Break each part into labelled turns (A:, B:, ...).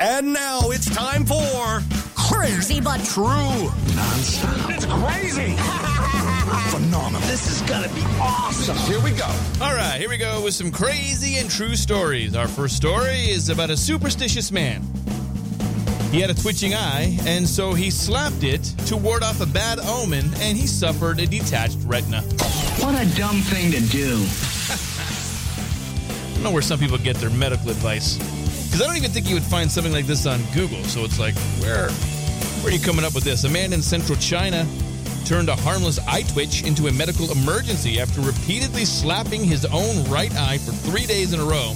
A: And now it's time for Crazy But True.
B: Non-stop.
A: It's crazy. Phenomenal.
B: This is going to be awesome.
A: Here we go.
C: All right, here we go with some crazy and true stories. Our first story is about a superstitious man. He had a twitching eye, and so he slapped it to ward off a bad omen, and he suffered a detached retina.
B: What a dumb thing to do.
C: I don't know where some people get their medical advice. Because I don't even think you would find something like this on Google. So it's like, where are you coming up with this? A man in central China turned a harmless eye twitch into a medical emergency after repeatedly slapping his own right eye for 3 days in a row.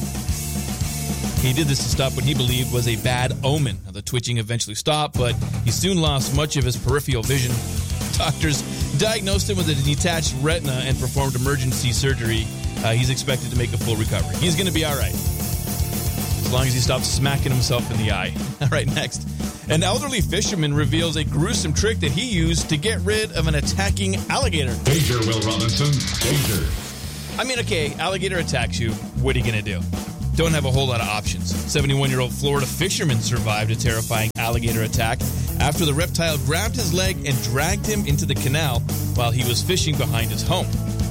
C: He did this to stop what he believed was a bad omen. Now, the twitching eventually stopped, but he soon lost much of his peripheral vision. Doctors diagnosed him with a detached retina and performed emergency surgery. He's expected to make a full recovery. He's going to be all right, as long as he stops smacking himself in the eye. All right, next. An elderly fisherman reveals a gruesome trick that he used to get rid of an attacking alligator.
D: Danger, Will Robinson. Danger.
C: I mean, okay, alligator attacks you. What are you going to do? Don't have a whole lot of options. 71-year-old Florida fisherman survived a terrifying alligator attack after the reptile grabbed his leg and dragged him into the canal while he was fishing behind his home.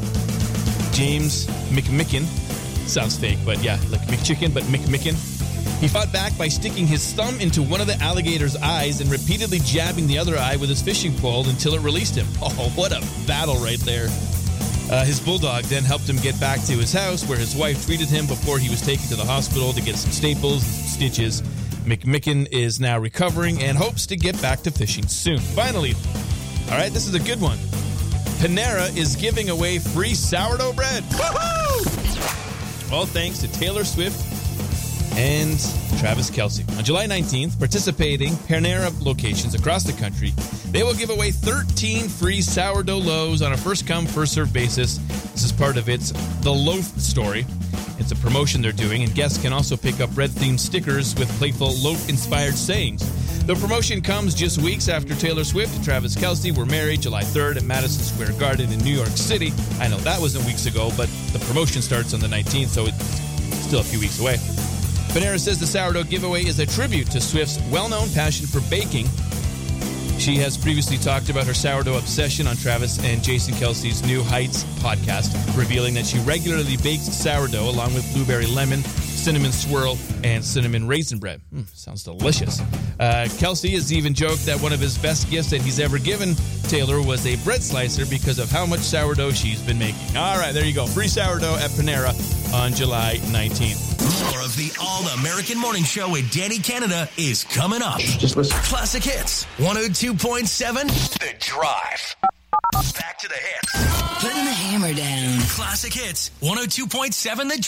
C: James McMicken, sounds fake, but yeah, like McChicken, but McMicken. He fought back by sticking his thumb into one of the alligator's eyes and repeatedly jabbing the other eye with his fishing pole until it released him. Oh, what a battle right there. His bulldog then helped him get back to his house, where his wife treated him before he was taken to the hospital to get some staples and some stitches. McMicken is now recovering and hopes to get back to fishing soon. Finally, all right, this is a good one. Panera is giving away free sourdough bread. Woohoo! All thanks to Taylor Swift and Travis Kelce. On July 19th, participating Panera locations across the country, they will give away 13 free sourdough loaves on a first-come, first-served basis. This is part of its The Loaf Story. It's a promotion they're doing, and guests can also pick up bread-themed stickers with playful loaf-inspired sayings. The promotion comes just weeks after Taylor Swift and Travis Kelce were married July 3rd at Madison Square Garden in New York City. I know that wasn't weeks ago, but the promotion starts on the 19th, so it's still a few weeks away. Panera says the sourdough giveaway is a tribute to Swift's well-known passion for baking. She has previously talked about her sourdough obsession on Travis and Jason Kelce's New Heights podcast, revealing that she regularly bakes sourdough along with blueberry lemon, cinnamon swirl, and cinnamon raisin bread. Sounds delicious. Kelce has even joked that one of his best gifts that he's ever given Taylor was a bread slicer because of how much sourdough she's been making. All right, there you go. Free sourdough at Panera on July 19th.
E: More of the All-American Morning Show with Danny Canada is coming up.
B: Just listen.
E: Classic Hits, 102.7, The Drive. Back to the hits.
F: Putting the hammer down.
E: Classic Hits, 102.7, The Drive.